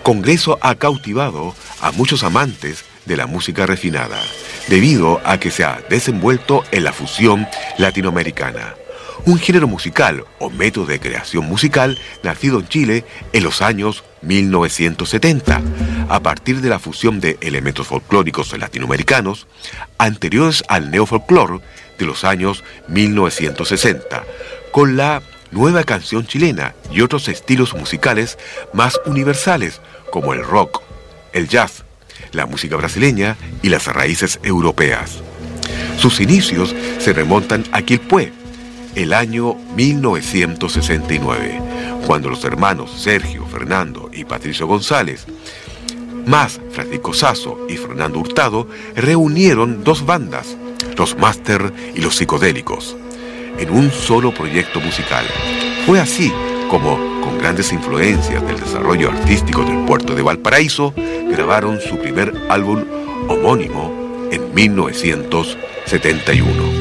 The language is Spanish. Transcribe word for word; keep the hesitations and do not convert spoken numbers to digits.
Congreso ha cautivado a muchos amantes de la música refinada, debido a que se ha desenvuelto en la fusión latinoamericana, un género musical o método de creación musical nacido en Chile en los años mil novecientos setenta, a partir de la fusión de elementos folclóricos latinoamericanos anteriores al neofolclore de los años mil novecientos sesenta, con la nueva canción chilena y otros estilos musicales más universales como el rock, el jazz, la música brasileña y las raíces europeas. Sus inicios se remontan a Quilpué, el año mil novecientos sesenta y nueve, cuando los hermanos Sergio, Fernando y Patricio González, más Francisco Sasso y Fernando Hurtado, reunieron dos bandas, los Máster y los Psicodélicos, en un solo proyecto musical. Fue así como, con grandes influencias del desarrollo artístico del puerto de Valparaíso, grabaron su primer álbum homónimo en mil novecientos setenta y uno.